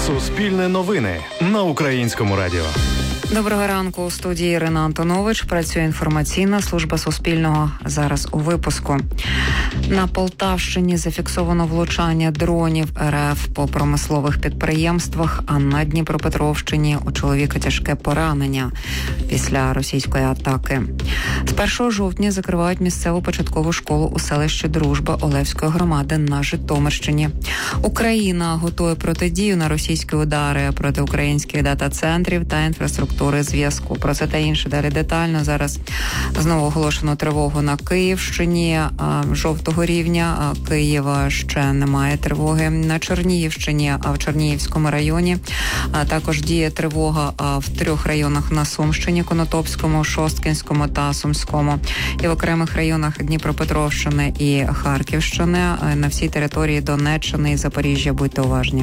Суспільне новини на Українському радіо. Доброго ранку. У студії Ірина Антонович. Працює інформаційна служба Суспільного. Зараз у випуску. На Полтавщині зафіксовано влучання дронів РФ по промислових підприємствах, а на Дніпропетровщині у чоловіка тяжке поранення після російської атаки. З 1 жовтня закривають місцеву початкову школу у селищі Дружба Олевської громади на Житомирщині. Україна готує протидію на російські удари проти українських дата-центрів та інфраструктури зв'язку. Про це та інше далі детально. Зараз знову оголошено тривогу на Київщині жовтого рівня. Києва ще немає тривоги. На Чернігівщині, а в Чернігівському районі також діє тривога в 3 районах на Сумщині: Конотопському, Шосткинському та Сумському. І в окремих районах Дніпропетровщини і Харківщини. На всій території Донеччини і Запоріжжя будьте уважні.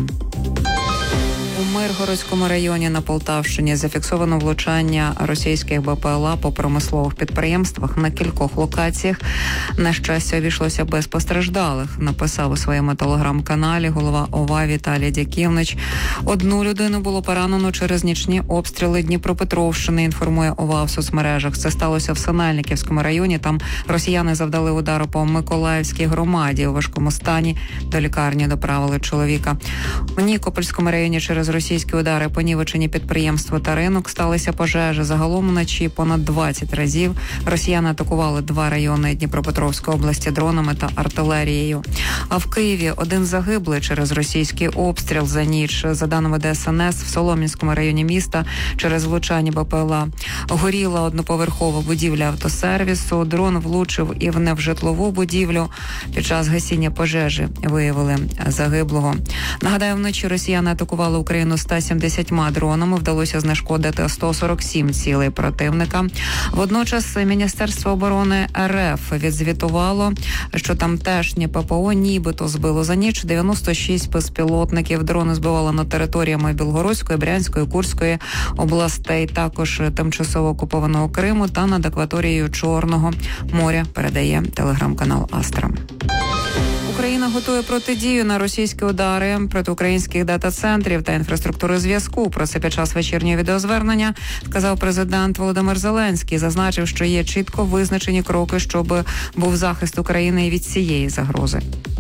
У Миргородському районі на Полтавщині зафіксовано влучання російських БПЛА по промислових підприємствах на кількох локаціях. На щастя, обійшлося без постраждалих, написав у своєму телеграм-каналі голова ОВА Віталій Дяківнич. 1 людину було поранено через нічні обстріли Дніпропетровщини, інформує ОВА в соцмережах. Це сталося в Синельниківському районі. Там росіяни завдали удару по Миколаївській громаді. У важкому стані до лікарні доправили чоловіка. У Нікопольському районі через російські удари понівечені підприємства та ринок, сталися пожежі. Загалом вночі понад 20 разів росіяни атакували 2 райони Дніпропетровської області дронами та артилерією. А в Києві 1 загиблий через російський обстріл за ніч. За даними ДСНС, в Солом'янському районі міста через влучання БПЛА горіла одноповерхова будівля автосервісу. Дрон влучив і в невжитлову будівлю. Під час гасіння пожежі виявили загиблого. Нагадаю, вночі росіяни атакували Україну 170 дронами, вдалося знешкодити 147 цілей противника. Водночас Міністерство оборони РФ відзвітувало, що тамтешнє ППО нібито збило за ніч 96 безпілотників. Дрони збивали над територіями Білгородської, Брянської, Курської областей, також тимчасово окупованого Криму та над акваторією Чорного моря, передає телеграм-канал Астра. Україна готує протидію на російські удари проти українських дата-центрів та інфраструктури зв'язку. Про це під час вечірнього відеозвернення сказав президент Володимир Зеленський. Зазначив, що є чітко визначені кроки, щоб був захист України від цієї загрози.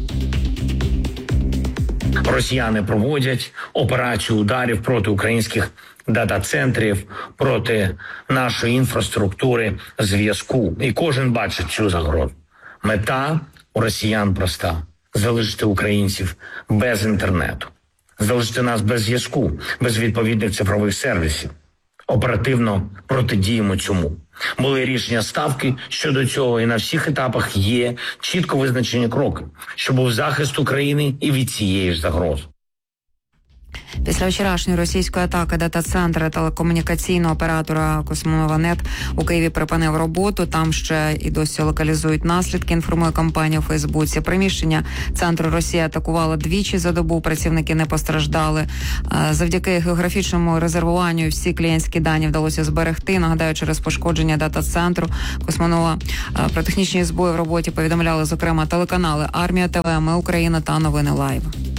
Росіяни проводять операцію ударів проти українських дата-центрів, проти нашої інфраструктури зв'язку. І кожен бачить цю загрозу. Мета у росіян проста – залишити українців без інтернету, залишити нас без зв'язку, без відповідних цифрових сервісів. Оперативно протидіємо цьому. Були рішення Ставки щодо цього, і на всіх етапах є чітко визначені кроки, щоб був захист України і від цієї ж загрози. Після вчорашньої російської атаки дата-центра телекомунікаційного оператора Космонова.Нет у Києві припинив роботу. Там ще і досі локалізують наслідки, інформує компанія у Фейсбуці. Приміщення центру Росія атакувала 2 за добу, працівники не постраждали. Завдяки географічному резервуванню всі клієнтські дані вдалося зберегти. Нагадаю, через пошкодження дата-центру Космонова про технічні збої в роботі повідомляли, зокрема, телеканали Армія ТВ, Ми Україна та Новини Лайв.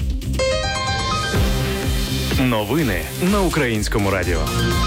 Новини на Українському радіо.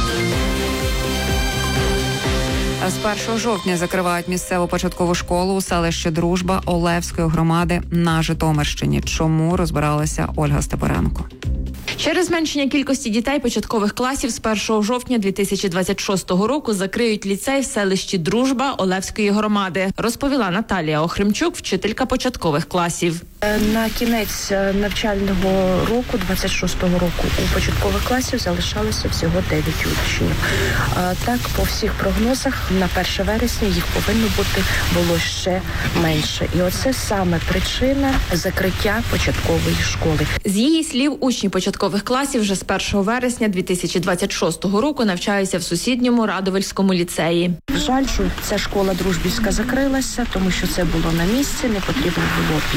З 1 жовтня закривають місцеву початкову школу у селищі Дружба Олевської громади на Житомирщині. Чому, розбиралася Ольга Степоренко. Через зменшення кількості дітей початкових класів з 1 жовтня 2026 року закриють ліцей в селищі Дружба Олевської громади, розповіла Наталія Охримчук, вчителька початкових класів. На кінець навчального року, 26-го року, у початкових класів залишалося всього 9 учнів. Так, по всіх прогнозах, на 1 вересня їх повинно було ще менше. І оце саме причина закриття початкової школи. З її слів, учні початкових класів вже з 1 вересня 2026 року навчаються в сусідньому Радовельському ліцеї. Жаль, що ця школа дружбівська закрилася, тому що це було на місці, не потрібно було під'їжджати.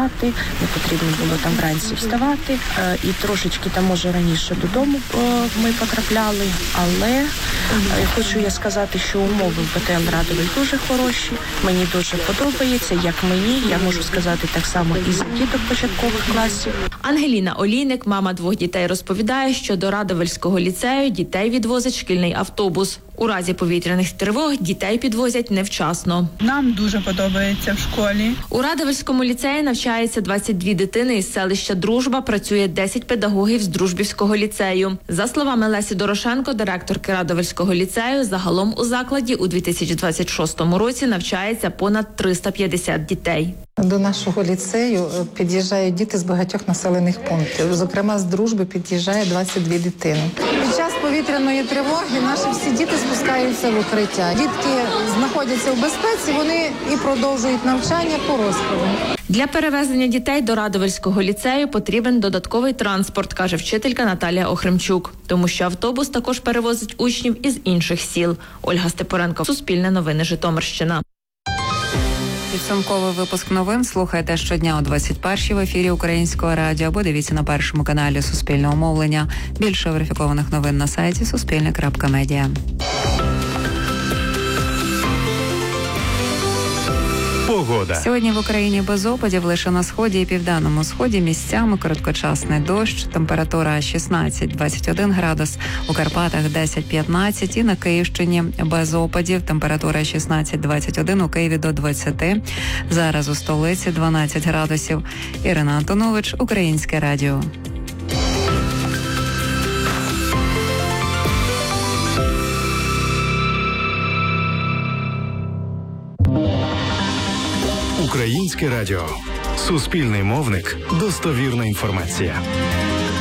спати, не потрібно було там вранці вставати. І трошечки там, може, раніше додому ми потрапляли, але хочу я сказати, що умови в БТЛ Радовий дуже хороші. Мені дуже подобається, як мені, я можу сказати так само і за діток початкових класів. Ангеліна Олійник, мама 2 дітей, розповідає, що до Радовельського ліцею дітей відвозить шкільний автобус. У разі повітряних тривог дітей підвозять невчасно. Нам дуже подобається в школі. У Радовельському ліцеї навчається 22 дитини із селища Дружба, працює 10 педагогів з Дружбівського ліцею. За словами Лесі Дорошенко, директорки Радовельського ліцею, загалом у закладі у 2026 році навчається понад 350 дітей. До нашого ліцею під'їжджають діти з багатьох населених пунктів. Зокрема, з Дружби під'їжджає 22 дитини. Під час повітряної тривоги наші всі діти спускаються в укриття. Дітки знаходяться в безпеці, вони і продовжують навчання по розкладу. Для перевезення дітей до Радовельського ліцею потрібен додатковий транспорт, каже вчителька Наталія Охримчук. Тому що автобус також перевозить учнів із інших сіл. Ольга Степоренко, Суспільне новини, Житомирщина. Підсумковий випуск новин слухайте щодня о 21-й в ефірі Українського радіо або дивіться на першому каналі Суспільного мовлення. Більше верифікованих новин на сайті suspilne.media. Погода. Сьогодні в Україні без опадів, лише на сході і південному сході місцями короткочасний дощ, температура 16-21 градус, у Карпатах 10-15 і на Київщині без опадів, температура 16-21, у Києві до 20, зараз у столиці 12 градусів. Ірина Антонович, Українське радіо. Українське радіо. Суспільний мовник. Достовірна інформація.